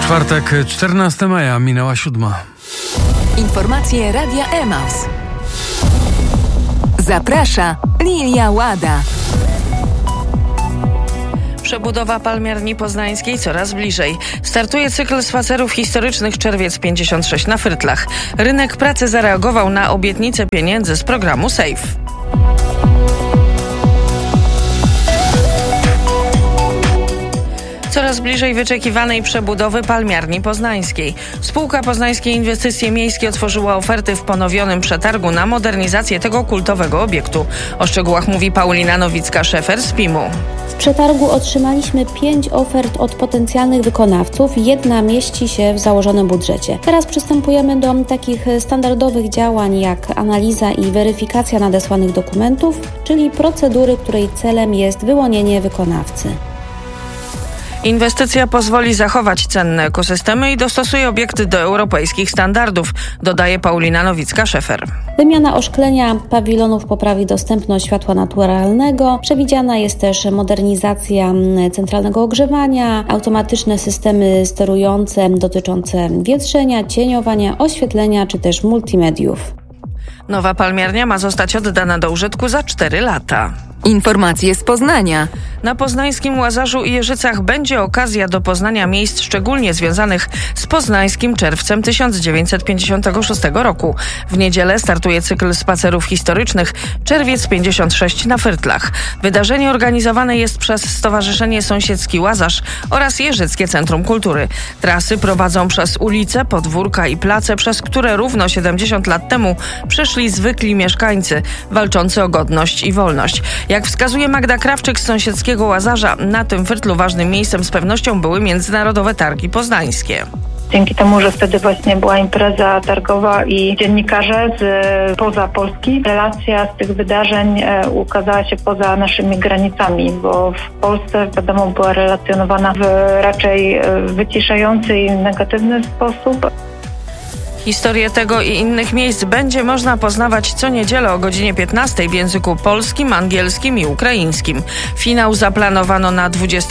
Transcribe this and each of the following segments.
Czwartek, 14 maja, minęła 7. Informacje Radia Emaus. Zaprasza Lilia Łada. Przebudowa Palmiarni Poznańskiej coraz bliżej. Startuje cykl spacerów historycznych Czerwiec 56 na Frytlach. Rynek pracy zareagował na obietnicę pieniędzy z programu SAFE. Coraz bliżej wyczekiwanej przebudowy Palmiarni Poznańskiej. Spółka Poznańskie Inwestycje Miejskie otworzyła oferty w ponowionym przetargu na modernizację tego kultowego obiektu. O szczegółach mówi Paulina Nowicka-Szefer z PIM-u. W przetargu otrzymaliśmy 5 ofert od potencjalnych wykonawców. 1 mieści się w założonym budżecie. Teraz przystępujemy do takich standardowych działań jak analiza i weryfikacja nadesłanych dokumentów, czyli procedury, której celem jest wyłonienie wykonawcy. Inwestycja pozwoli zachować cenne ekosystemy i dostosuje obiekty do europejskich standardów, dodaje Paulina Nowicka-Szefer. Wymiana oszklenia pawilonów poprawi dostępność światła naturalnego. Przewidziana jest też modernizacja centralnego ogrzewania, automatyczne systemy sterujące dotyczące wietrzenia, cieniowania, oświetlenia czy też multimediów. Nowa palmiarnia ma zostać oddana do użytku za 4 lata. Informacje z Poznania. Na poznańskim Łazarzu i Jeżycach będzie okazja do poznania miejsc szczególnie związanych z poznańskim czerwcem 1956 roku. W niedzielę startuje cykl spacerów historycznych Czerwiec 56 na Frytlach. Wydarzenie organizowane jest przez Stowarzyszenie Sąsiedzki Łazarz oraz Jeżyckie Centrum Kultury. Trasy prowadzą przez ulice, podwórka i place, przez które równo 70 lat temu przeszli zwykli mieszkańcy walczący o godność i wolność. Jak wskazuje Magda Krawczyk z Sąsiedzkiego Łazarza, na tym Frytlu ważnym miejscem z pewnością były międzynarodowe targi poznańskie. Dzięki temu, że wtedy właśnie była impreza targowa i dziennikarze poza Polski, relacja z tych wydarzeń ukazała się poza naszymi granicami, bo w Polsce, wiadomo, była relacjonowana w raczej wyciszający i negatywny sposób. Historię tego i innych miejsc będzie można poznawać co niedzielę o godzinie 15 w języku polskim, angielskim i ukraińskim. Finał zaplanowano na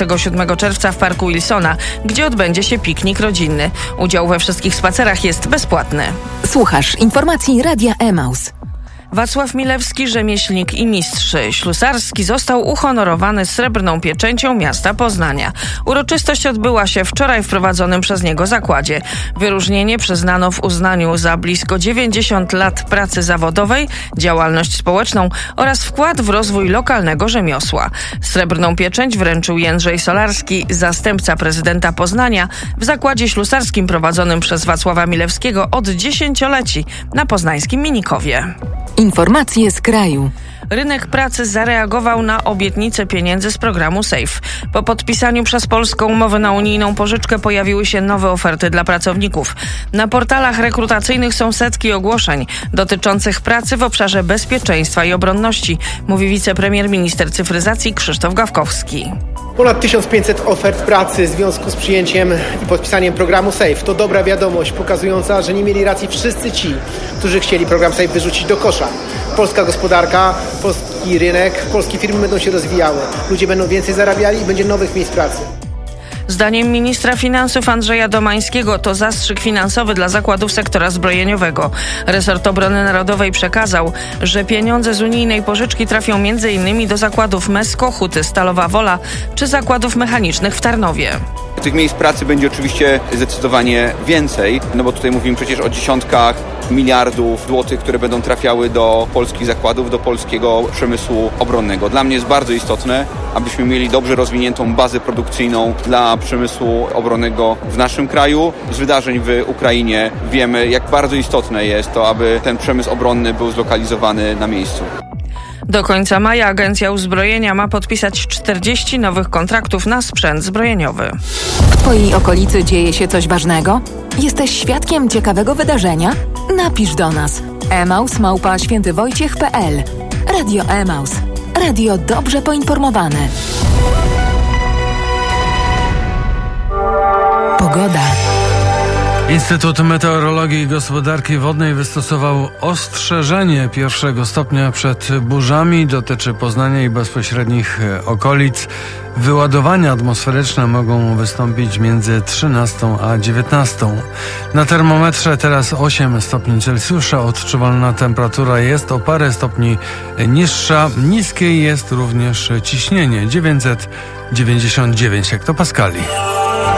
27 czerwca w Parku Wilsona, gdzie odbędzie się piknik rodzinny. Udział we wszystkich spacerach jest bezpłatny. Słuchasz informacji Radia Emaus. Wacław Milewski, rzemieślnik i mistrz ślusarski, został uhonorowany srebrną pieczęcią miasta Poznania. Uroczystość odbyła się wczoraj w prowadzonym przez niego zakładzie. Wyróżnienie przyznano w uznaniu za blisko 90 lat pracy zawodowej, działalność społeczną oraz wkład w rozwój lokalnego rzemiosła. Srebrną pieczęć wręczył Jędrzej Solarski, zastępca prezydenta Poznania, w zakładzie ślusarskim prowadzonym przez Wacława Milewskiego od 10-leci na poznańskim Minikowie. Informacje z kraju. Rynek pracy zareagował na obietnicę pieniędzy z programu SAFE. Po podpisaniu przez Polską umowę na unijną pożyczkę pojawiły się nowe oferty dla pracowników. Na portalach rekrutacyjnych są setki ogłoszeń dotyczących pracy w obszarze bezpieczeństwa i obronności, mówi wicepremier minister cyfryzacji Krzysztof Gawkowski. Ponad 1500 ofert pracy w związku z przyjęciem i podpisaniem programu SAFE. To dobra wiadomość pokazująca, że nie mieli racji wszyscy ci, którzy chcieli program SAFE wyrzucić do kosza. Polska gospodarka, polski rynek, polskie firmy będą się rozwijały. Ludzie będą więcej zarabiali i będzie nowych miejsc pracy. Zdaniem ministra finansów Andrzeja Domańskiego to zastrzyk finansowy dla zakładów sektora zbrojeniowego. Resort Obrony Narodowej przekazał, że pieniądze z unijnej pożyczki trafią m.in. do zakładów Mesko, Huty Stalowa Wola czy zakładów mechanicznych w Tarnowie. Tych miejsc pracy będzie oczywiście zdecydowanie więcej, no bo tutaj mówimy przecież o dziesiątkach miliardów złotych, które będą trafiały do polskich zakładów, do polskiego przemysłu obronnego. Dla mnie jest bardzo istotne, abyśmy mieli dobrze rozwiniętą bazę produkcyjną dla przemysłu obronnego w naszym kraju. Z wydarzeń w Ukrainie wiemy, jak bardzo istotne jest to, aby ten przemysł obronny był zlokalizowany na miejscu. Do końca maja Agencja Uzbrojenia ma podpisać 40 nowych kontraktów na sprzęt zbrojeniowy. W Twojej okolicy dzieje się coś ważnego? Jesteś świadkiem ciekawego wydarzenia? Napisz do nas. emaus@świętywojciech.pl. Radio Emaus. Radio dobrze poinformowane. Pogoda. Instytut Meteorologii i Gospodarki Wodnej wystosował ostrzeżenie 1. stopnia przed burzami. Dotyczy Poznania i bezpośrednich okolic. Wyładowania atmosferyczne mogą wystąpić między 13 a 19. Na termometrze teraz 8 stopni Celsjusza. Odczuwalna temperatura jest o parę stopni niższa. Niskie jest również ciśnienie 999 hektopaskali.